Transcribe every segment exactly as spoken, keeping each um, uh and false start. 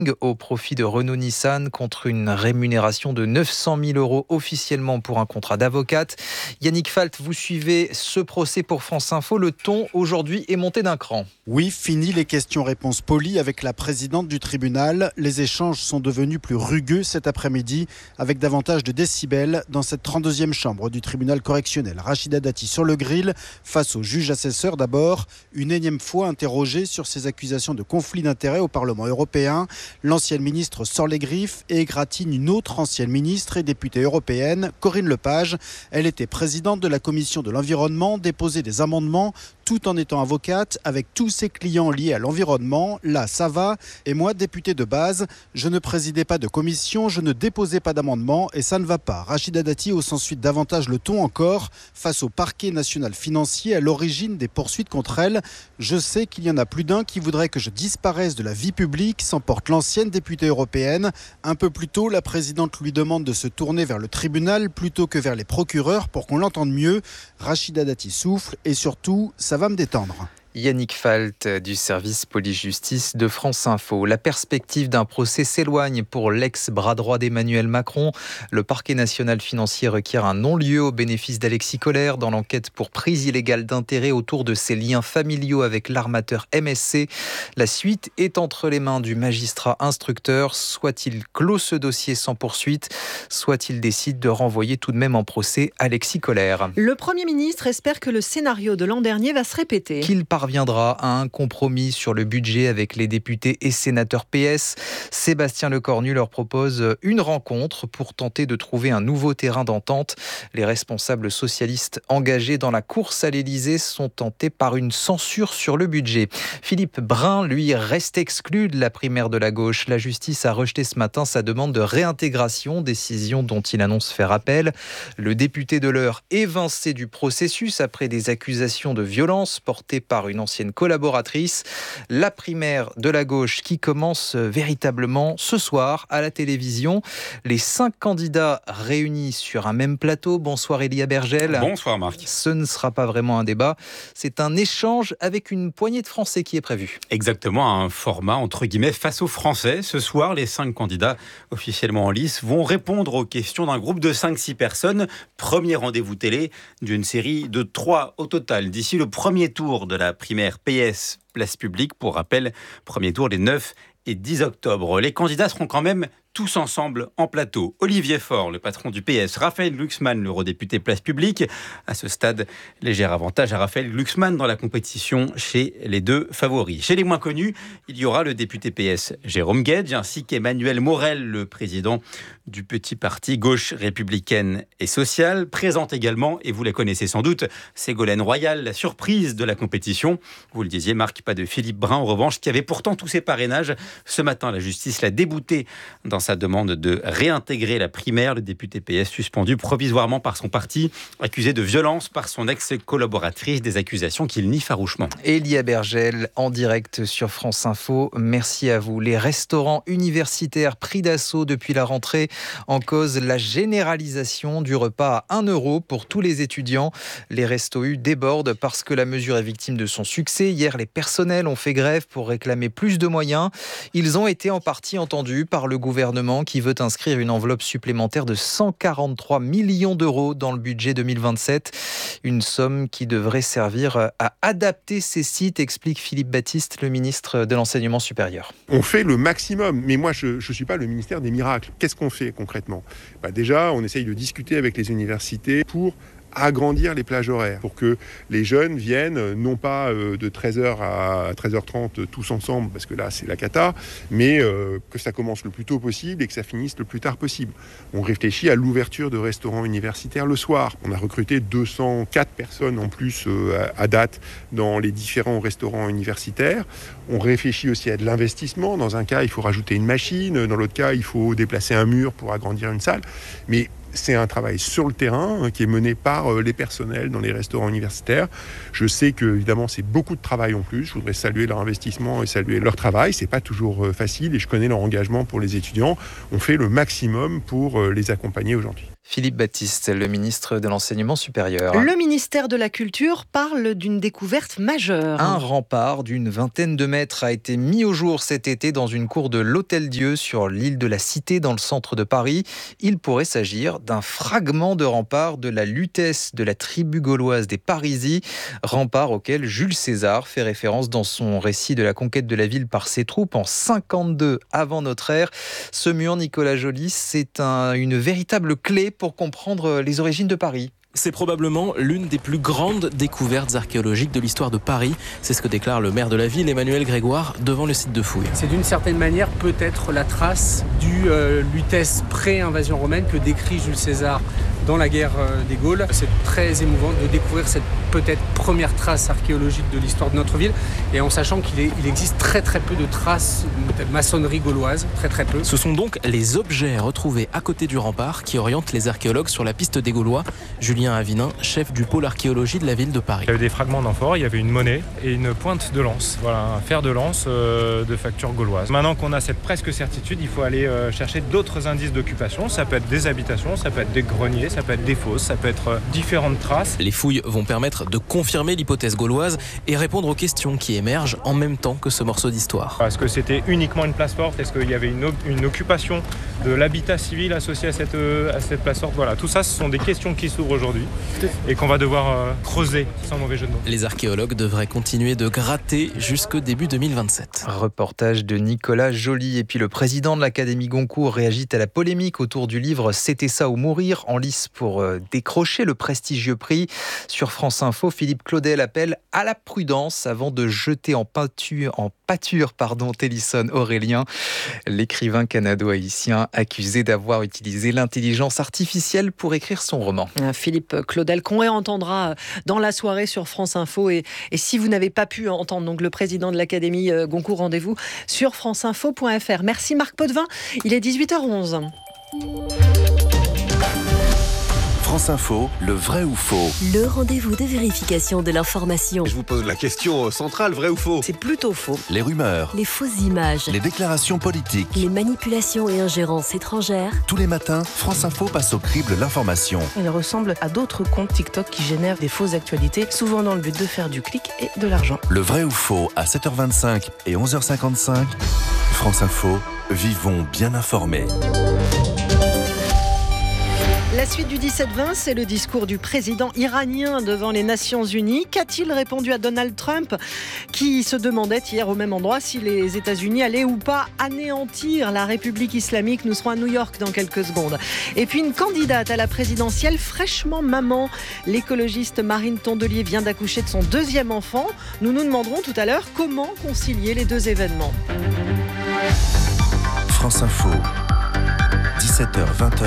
au profit de Renault-Nissan contre une rémunération de neuf cent mille euros officiellement pour un contrat d'avocate. Yannick Falt, vous suivez ce procès pour France Info. Le ton aujourd'hui est monté d'un cran. Oui, fini les questions-réponses polies avec la présidente du tribunal. Les échanges sont devenus plus rugueux cet après-midi avec davantage de décibels dans cette trente-deuxième chambre du tribunal correctionnel. Rachida Dati sur le grill face au juge assesseur d'abord, une énième fois interrogée sur ses accusations de conflit d'intérêts au Parlement européen. L'ancienne ministre sort les griffes et égratigne une autre ancienne ministre et députée européenne, Corinne Lepage. Elle était présidente de la commission de l'environnement, déposait des amendements tout en étant avocate avec tous ses clients liés à l'environnement. Là, ça va. Et moi, député de base, je ne présidais pas de commission, je ne déposais pas d'amendement et ça ne va pas. Rachida Dati hausse ensuite davantage le ton encore face au parquet national financier à l'origine des poursuites contre elle. Je sais qu'il y en a plus d'un qui voudrait que je disparaisse de la vie publique, s'emporte l'ancienne députée européenne. Un peu plus tôt, la présidente lui demande de se tourner vers le tribunal plutôt que vers les procureurs pour qu'on l'entende mieux. Rachida Dati souffle et surtout, ça va me détendre. Yannick Falt du service police-justice de France Info. La perspective d'un procès s'éloigne pour l'ex-bras droit d'Emmanuel Macron. Le parquet national financier requiert un non-lieu au bénéfice d'Alexis Kohler dans l'enquête pour prise illégale d'intérêt autour de ses liens familiaux avec l'armateur M S C. La suite est entre les mains du magistrat instructeur. Soit il clôt ce dossier sans poursuite, soit il décide de renvoyer tout de même en procès Alexis Kohler. Le Premier ministre espère que le scénario de l'an dernier va se répéter. Qu'il parviendra à un compromis sur le budget avec les députés et sénateurs P S. Sébastien Lecornu leur propose une rencontre pour tenter de trouver un nouveau terrain d'entente. Les responsables socialistes engagés dans la course à l'Élysée sont tentés par une censure sur le budget. Philippe Brun, lui, reste exclu de la primaire de la gauche. La justice a rejeté ce matin sa demande de réintégration, décision dont il annonce faire appel. Le député de l'Eure évincé du processus après des accusations de violence portées par une ancienne collaboratrice. La primaire de la gauche qui commence véritablement ce soir à la télévision. Les cinq candidats réunis sur un même plateau. Bonsoir Elia Bergel. Bonsoir Marc. Ce ne sera pas vraiment un débat, c'est un échange avec une poignée de Français qui est prévu. Exactement, un format entre guillemets face aux Français. Ce soir, les cinq candidats officiellement en lice vont répondre aux questions d'un groupe de cinq six personnes. Premier rendez-vous télé d'une série de trois au total d'ici le premier tour de la primaire P S Place Publique. Pour rappel, premier tour les neuf et dix octobre. Les candidats seront quand même tous ensemble en plateau. Olivier Faure, le patron du P S, Raphaël Glucksmann, l'eurodéputé Place Publique. À ce stade, léger avantage à Raphaël Glucksmann dans la compétition chez les deux favoris. Chez les moins connus, il y aura le député P S Jérôme Guedj, ainsi qu'Emmanuel Morel, le président du petit parti gauche républicaine et sociale. Présente également, et vous la connaissez sans doute, Ségolène Royal, la surprise de la compétition. Vous le disiez, Marc, pas de Philippe Brun, en revanche, qui avait pourtant tous ses parrainages. Ce matin, la justice l'a débouté dans sa demande de réintégrer la primaire. Le député P S suspendu provisoirement par son parti, accusé de violence par son ex-collaboratrice, des accusations qu'il nie farouchement. Elia Bergel en direct sur France Info. Merci à vous. Les restaurants universitaires pris d'assaut depuis la rentrée, en cause la généralisation du repas à un euro pour tous les étudiants. Les restos U débordent parce que la mesure est victime de son succès. Hier, les personnels ont fait grève pour réclamer plus de moyens. Ils ont été en partie entendus par le gouvernement qui veut inscrire une enveloppe supplémentaire de cent quarante-trois millions d'euros dans le budget deux mille vingt-sept. Une somme qui devrait servir à adapter ces sites, explique Philippe Baptiste, le ministre de l'Enseignement supérieur. On fait le maximum, mais moi je ne suis pas le ministère des miracles. Qu'est-ce qu'on fait concrètement ? Bah Déjà, on essaye de discuter avec les universités pour agrandir les plages horaires pour que les jeunes viennent non pas de treize heures à treize heures trente tous ensemble parce que là c'est la cata, mais que ça commence le plus tôt possible et que ça finisse le plus tard possible. On réfléchit à l'ouverture de restaurants universitaires le soir. On a recruté deux cent quatre personnes en plus à date dans les différents restaurants universitaires. On réfléchit aussi à de l'investissement. Dans un cas, il faut rajouter une machine, dans l'autre cas, il faut déplacer un mur pour agrandir une salle. Mais c'est un travail sur le terrain qui est mené par les personnels dans les restaurants universitaires. Je sais que, évidemment, c'est beaucoup de travail en plus. Je voudrais saluer leur investissement et saluer leur travail. C'est pas toujours facile et je connais leur engagement pour les étudiants. On fait le maximum pour les accompagner aujourd'hui. Philippe Baptiste, le ministre de l'Enseignement supérieur. Le ministère de la Culture parle d'une découverte majeure. Un rempart d'une vingtaine de mètres a été mis au jour cet été dans une cour de l'Hôtel-Dieu sur l'île de la Cité dans le centre de Paris. Il pourrait s'agir d'un fragment de rempart de la Lutèce de la tribu gauloise des Parisis, rempart auquel Jules César fait référence dans son récit de la conquête de la ville par ses troupes en cinquante-deux avant notre ère. Ce mur, Nicolas Joly, c'est un, une véritable clé pour comprendre les origines de Paris. C'est probablement l'une des plus grandes découvertes archéologiques de l'histoire de Paris. C'est ce que déclare le maire de la ville, Emmanuel Grégoire, devant le site de fouilles. C'est d'une certaine manière peut-être la trace du euh, Lutèce pré-invasion romaine que décrit Jules César dans la guerre euh, des Gaules. C'est très émouvant de découvrir cette peut-être première trace archéologique de l'histoire de notre ville, et en sachant qu'il est, il existe très très peu de traces de maçonnerie gauloise, très très peu. Ce sont donc les objets retrouvés à côté du rempart qui orientent les archéologues sur la piste des Gaulois. Julien Avinin, chef du pôle archéologie de la ville de Paris. Il y avait des fragments d'amphores, il y avait une monnaie et une pointe de lance. Voilà, un fer de lance euh, de facture gauloise. Maintenant qu'on a cette presque certitude, il faut aller euh, chercher d'autres indices d'occupation. Ça peut être des habitations, ça peut être des greniers, ça peut être des fosses, ça peut être euh, différentes traces. Les fouilles vont permettre de confirmer l'hypothèse gauloise et répondre aux questions qui émergent en même temps que ce morceau d'histoire. Est-ce que c'était uniquement une place forte? Est-ce qu'il y avait une, une occupation de l'habitat civil associé à cette, euh, à cette place forte? Voilà, tout ça, ce sont des questions qui s'ouvrent aujourd'hui et qu'on va devoir euh, creuser, sans mauvais jeu de mots. Les archéologues devraient continuer de gratter jusqu'au début deux mille vingt-sept. Reportage de Nicolas Joly. Et puis le président de l'Académie Goncourt réagit à la polémique autour du livre « C'était ça ou mourir » en lice pour euh, décrocher le prestigieux prix. Sur France Info, Philippe Claudel appelle à la prudence avant de jeter en pâture, en pâture pardon, Télisson Aurélien, l'écrivain canado-haïtien accusé d'avoir utilisé l'intelligence artificielle pour écrire son roman. Philippe Claudel, qu'on réentendra dans la soirée sur France Info. Et, et si vous n'avez pas pu entendre donc, le président de l'Académie Goncourt, rendez-vous sur franceinfo point f r. Merci Marc Potvin, il est dix-huit heures onze. France Info, le vrai ou faux. Le rendez-vous de vérification de l'information. Je vous pose la question centrale, vrai ou faux? C'est plutôt faux. Les rumeurs. Les fausses images. Les déclarations politiques. Les manipulations et ingérences étrangères. Tous les matins, France Info passe au crible l'information. Elle ressemble à d'autres comptes TikTok qui génèrent des fausses actualités, souvent dans le but de faire du clic et de l'argent. Le vrai ou faux à sept heures vingt-cinq et onze heures cinquante-cinq. France Info, vivons bien informés. La suite du dix-sept vingt, c'est le discours du président iranien devant les Nations Unies. Qu'a-t-il répondu à Donald Trump, qui se demandait hier au même endroit si les États-Unis allaient ou pas anéantir la République islamique? Nous serons à New York dans quelques secondes. Et puis une candidate à la présidentielle fraîchement maman. L'écologiste Marine Tondelier vient d'accoucher de son deuxième enfant. Nous nous demanderons tout à l'heure comment concilier les deux événements. France Info, dix-sept heures vingt.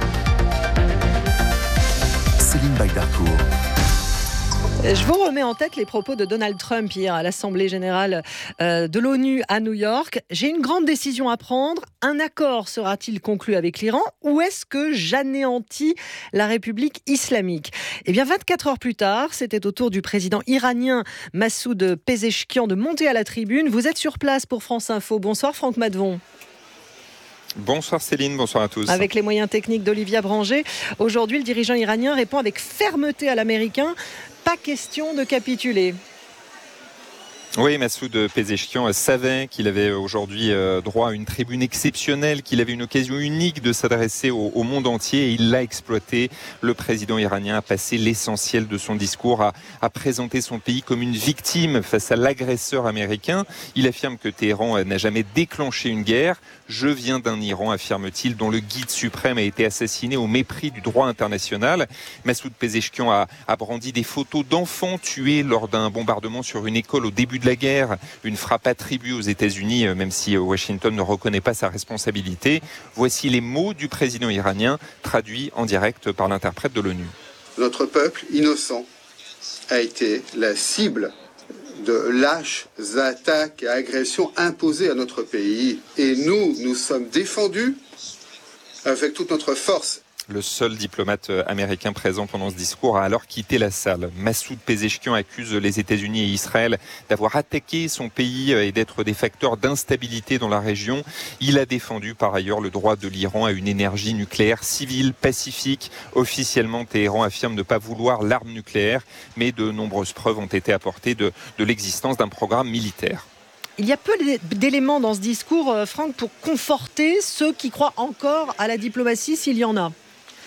Céline Baydarcourt. Je vous remets en tête les propos de Donald Trump hier à l'Assemblée générale de l'ONU à New York. J'ai une grande décision à prendre. Un accord sera-t-il conclu avec l'Iran ou est-ce que j'anéantis la République islamique? Eh bien, vingt-quatre heures plus tard, c'était au tour du président iranien Massoud Pezeshkian de monter à la tribune. Vous êtes sur place pour France Info. Bonsoir Franck Madvon. Bonsoir Céline, bonsoir à tous. Avec les moyens techniques d'Olivia Branger, aujourd'hui le dirigeant iranien répond avec fermeté à l'Américain. Pas question de capituler. Oui, Massoud Pezeshkian savait qu'il avait aujourd'hui droit à une tribune exceptionnelle, qu'il avait une occasion unique de s'adresser au, au monde entier et il l'a exploité. Le président iranien a passé l'essentiel de son discours à, à présenter son pays comme une victime face à l'agresseur américain. Il affirme que Téhéran n'a jamais déclenché une guerre. Je viens d'un Iran, affirme-t-il, dont le guide suprême a été assassiné au mépris du droit international. Massoud Pezeshkian a, a brandi des photos d'enfants tués lors d'un bombardement sur une école au début de la guerre, une frappe attribuée aux États-Unis, même si Washington ne reconnaît pas sa responsabilité. Voici les mots du président iranien, traduits en direct par l'interprète de l'ONU. Notre peuple innocent a été la cible de lâches attaques et agressions imposées à notre pays. Et nous, nous sommes défendus avec toute notre force. Le seul diplomate américain présent pendant ce discours a alors quitté la salle. Massoud Pezeshkian accuse les États-Unis et Israël d'avoir attaqué son pays et d'être des facteurs d'instabilité dans la région. Il a défendu par ailleurs le droit de l'Iran à une énergie nucléaire civile, pacifique. Officiellement, Téhéran affirme ne pas vouloir l'arme nucléaire, mais de nombreuses preuves ont été apportées de, de l'existence d'un programme militaire. Il y a peu d'éléments dans ce discours, Franck, pour conforter ceux qui croient encore à la diplomatie, s'il y en a.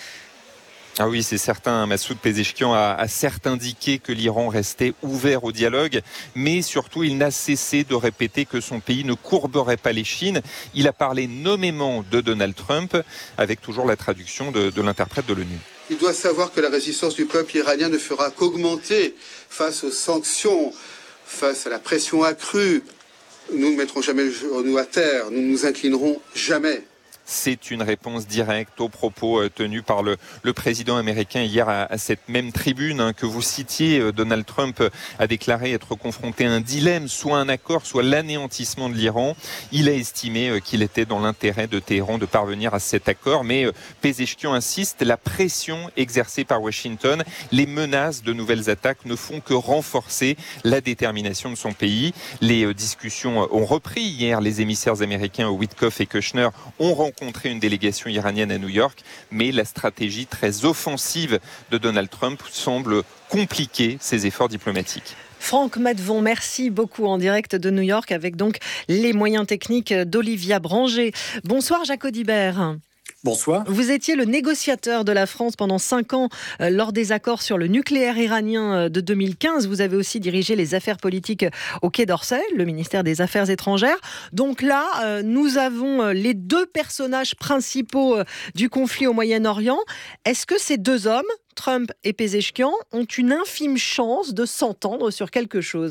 Ah oui, c'est certain. Massoud Pezeshkian a, a certes indiqué que l'Iran restait ouvert au dialogue, mais surtout, il n'a cessé de répéter que son pays ne courberait pas les chines. Il a parlé nommément de Donald Trump, avec toujours la traduction de, de l'interprète de l'ONU. Il doit savoir que la résistance du peuple iranien ne fera qu'augmenter face aux sanctions, face à la pression accrue. Nous ne mettrons jamais le genou à terre, nous ne nous inclinerons jamais. C'est une réponse directe aux propos tenus par le, le président américain hier à, à cette même tribune hein, que vous citiez. Donald Trump a déclaré être confronté à un dilemme, soit un accord, soit l'anéantissement de l'Iran. Il a estimé qu'il était dans l'intérêt de Téhéran de parvenir à cet accord, mais Pezeshkian insiste, la pression exercée par Washington, les menaces de nouvelles attaques ne font que renforcer la détermination de son pays. Les discussions ont repris hier. Les émissaires américains Witkoff et Kushner ont rencontré une délégation iranienne à New York, mais la stratégie très offensive de Donald Trump semble compliquer ses efforts diplomatiques. Franck Maddevon, merci beaucoup en direct de New York avec donc les moyens techniques d'Olivia Branger. Bonsoir Jacques Audibert. Bonsoir. Vous étiez le négociateur de la France pendant cinq ans euh, lors des accords sur le nucléaire iranien de deux mille quinze. Vous avez aussi dirigé les affaires politiques au Quai d'Orsay, le ministère des Affaires étrangères. Donc là, euh, nous avons les deux personnages principaux euh, du conflit au Moyen-Orient. Est-ce que ces deux hommes, Trump et Pezeshkian, ont une infime chance de s'entendre sur quelque chose ?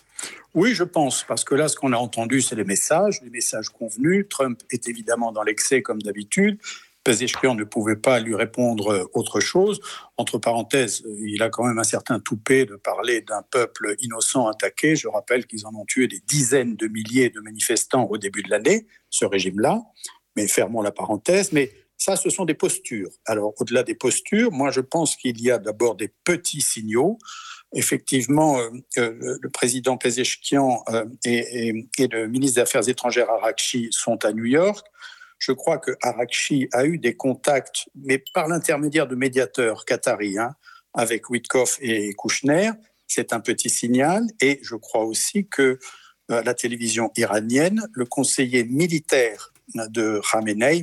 Oui, je pense, parce que là, ce qu'on a entendu, c'est les messages, les messages convenus. Trump est évidemment dans l'excès, comme d'habitude. Pezeshkian ne pouvait pas lui répondre autre chose. Entre parenthèses, il a quand même un certain toupet de parler d'un peuple innocent attaqué. Je rappelle qu'ils en ont tué des dizaines de milliers de manifestants au début de l'année, ce régime-là. Mais fermons la parenthèse. Mais ça, ce sont des postures. Alors, au-delà des postures, moi, je pense qu'il y a d'abord des petits signaux. Effectivement, euh, euh, le président Pezeshkian euh, et, et, et le ministre des Affaires étrangères Araghchi sont à New York. Je crois que Araghchi a eu des contacts, mais par l'intermédiaire de médiateurs qataris, hein, avec Witkoff et Kushner. C'est un petit signal. Et je crois aussi que euh, la télévision iranienne, le conseiller militaire de Khamenei,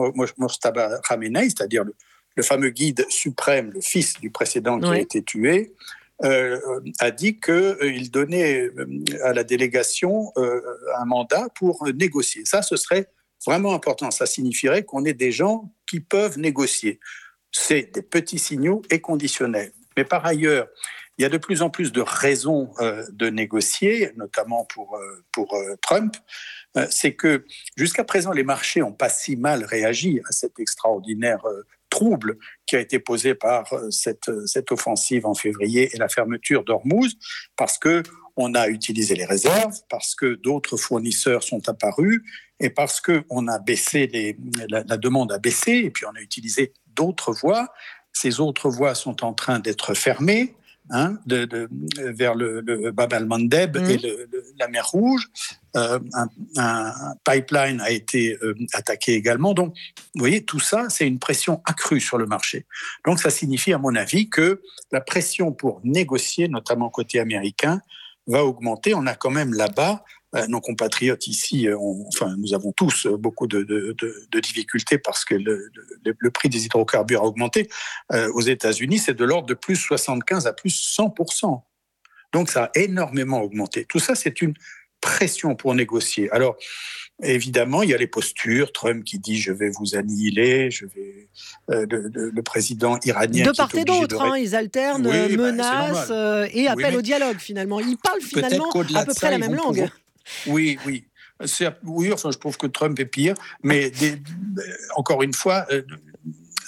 Mojtaba Khamenei, c'est-à-dire le, le fameux guide suprême, le fils du précédent qui oui. a été tué, Euh, a dit qu'il euh, donnait à la délégation euh, un mandat pour négocier. Ça, ce serait vraiment important. Ça signifierait qu'on ait des gens qui peuvent négocier. C'est des petits signaux et conditionnels. Mais par ailleurs, il y a de plus en plus de raisons euh, de négocier, notamment pour, euh, pour euh, Trump. Euh, c'est que jusqu'à présent, les marchés n'ont pas si mal réagi à cet extraordinaire euh, trouble qui a été posé par cette, cette offensive en février et la fermeture d'Ormuz, parce qu'on a utilisé les réserves, parce que d'autres fournisseurs sont apparus et parce qu'on a baissé les, la, la demande a baissé et puis on a utilisé d'autres voies. Ces autres voies sont en train d'être fermées. Hein, de, de, vers le, le Bab al-Mandeb mmh. et le, le, la mer Rouge. Euh, un, un pipeline a été euh, attaqué également. Donc, vous voyez, tout ça, c'est une pression accrue sur le marché. Donc, ça signifie, à mon avis, que la pression pour négocier, notamment côté américain, va augmenter. On a quand même là-bas, euh, nos compatriotes ici, on, enfin, nous avons tous beaucoup de, de, de, de difficultés parce que le, le, le prix des hydrocarbures a augmenté. Euh, aux États-Unis, c'est de l'ordre de plus soixante-quinze à plus cent pour cent. Donc, ça a énormément augmenté. Tout ça, c'est une pression pour négocier. Alors, évidemment, il y a les postures. Trump qui dit « je vais vous annihiler », je vais euh, le, le, le président iranien de qui part est et d'autre, de... hein, ils alternent oui, menaces bah, euh, et appellent oui, au dialogue, finalement. Ils parlent finalement à peu près ça, la même langue. Pouvoir... Oui, oui. C'est... Oui, enfin, je trouve que Trump est pire. Mais des... encore une fois, euh,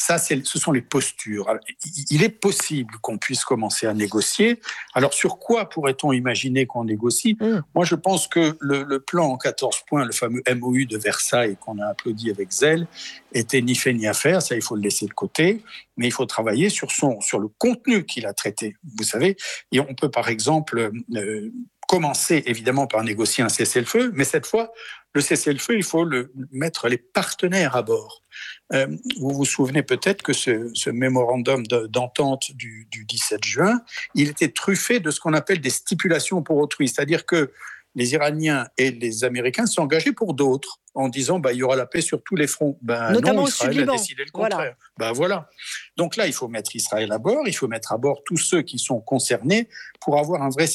ça, c'est, ce sont les postures. Alors, il est possible qu'on puisse commencer à négocier. Alors, sur quoi pourrait-on imaginer qu'on négocie ? mmh. Moi, je pense que le, le plan en quatorze points, le fameux M O U de Versailles qu'on a applaudi avec zèle, était ni fait ni à faire. Ça, il faut le laisser de côté. Mais il faut travailler sur, son, sur le contenu qu'il a traité. Vous savez, et on peut par exemple euh, commencer évidemment par négocier un cessez-le-feu, mais cette fois, le cessez-le-feu, il faut le, mettre les partenaires à bord. Euh, vous vous souvenez peut-être que ce, ce mémorandum de, d'entente du, du dix-sept juin, il était truffé de ce qu'on appelle des stipulations pour autrui, c'est-à-dire que les Iraniens et les Américains sont engagés pour d'autres, en disant bah, il y aura la paix sur tous les fronts. Ben, Notamment non, au Israël Sud-Liban. a décidé le contraire. Voilà. Ben, voilà. Donc là, il faut mettre Israël à bord, il faut mettre à bord tous ceux qui sont concernés pour avoir un vrai